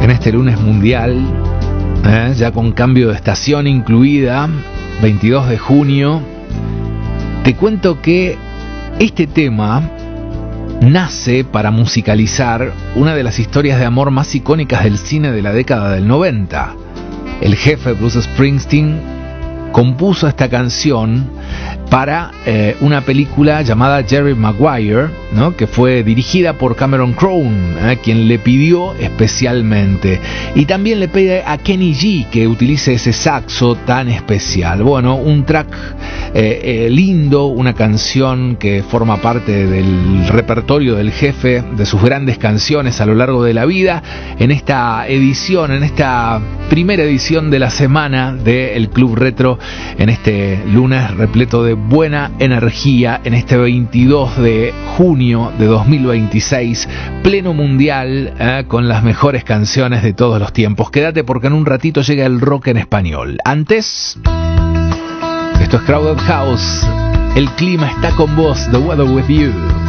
en este lunes mundial, ya con cambio de estación incluida, 22 de junio. Te cuento que este tema nace para musicalizar una de las historias de amor más icónicas del cine de la década del 90. El jefe Bruce Springsteen compuso esta canción para una película llamada Jerry Maguire, ¿no? Que fue dirigida por Cameron Crowe, quien le pidió especialmente. Y también le pide a Kenny G que utilice ese saxo tan especial. Bueno, un track lindo, una canción que forma parte del repertorio del jefe, de sus grandes canciones a lo largo de la vida. En esta edición, en esta primera edición de la semana del Club Retro, en este lunes repleto de buena energía, en este 22 de junio de 2026, pleno mundial, con las mejores canciones de todos los tiempos. Quédate porque en un ratito llega el rock en español. Antes, esto es Crowded House, el clima está con vos, The Weather With You.